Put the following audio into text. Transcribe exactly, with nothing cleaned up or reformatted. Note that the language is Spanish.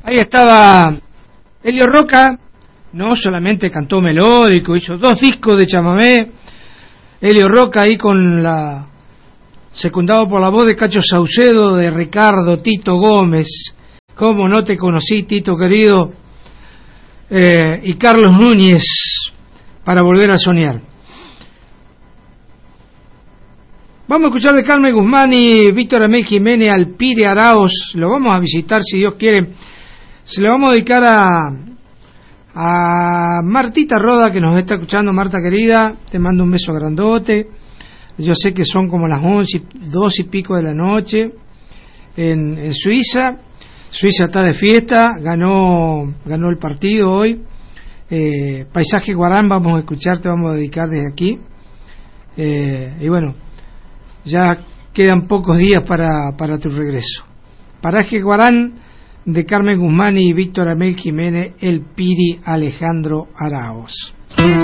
Ahí estaba Elio Roca, no solamente cantó melódico, hizo dos discos de chamamé. Elio Roca ahí con la secundado por la voz de Cacho Saucedo, de Ricardo Tito Gómez. ¿Cómo no te conocí, Tito querido? Eh, y Carlos Núñez, Para volver a soñar. Vamos a escuchar de Carmen Guzmán y Víctor Amel Jiménez al Pire Araos. Lo vamos a visitar si Dios quiere. Se lo vamos a dedicar a a Martita Roda, que nos está escuchando. Marta querida, te mando un beso grandote. Yo sé que son como las once, dos y pico de la noche en, en Suiza. Suiza está de fiesta, ganó ganó el partido hoy. eh, Paisaje Guarán vamos a escuchar, te vamos a dedicar desde aquí. eh, y bueno, ya quedan pocos días para, para tu regreso. Paraje Guarán de Carmen Guzmán y Víctor Amel Jiménez, el Piri Alejandro Araos.